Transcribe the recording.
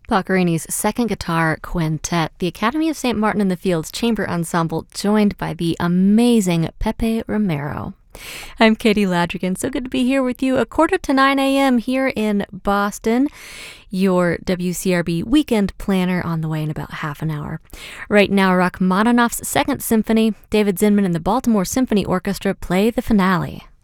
Boccherini's second guitar quintet, the Academy of St. Martin in the Fields Chamber Ensemble, joined by the amazing Pepe Romero. I'm Katie Ladrigan. So good to be here with you. 8:45 a.m. here in Boston. Your WCRB weekend planner on the way in about half an hour. Right now, Rachmaninoff's Second Symphony. David Zinman and the Baltimore Symphony Orchestra play the finale.